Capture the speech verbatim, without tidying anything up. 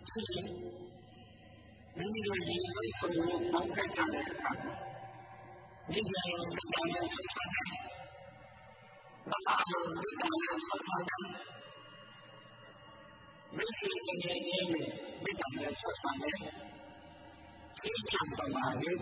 ဖြစ်ရင်မိမိတို့ရည်စိတ်ဆိုလို့ပေါင်းခဲ့ကြတဲ့အခါမိမိတို့မိသားစုဆက်ဆံတယ်မအားလို့မိသားစုဆက်ဆံတယ်မရှိတဲ့နေနဲ့မိသားစုဆက်ဆံတယ်စိတ်ချမ်းသာရေး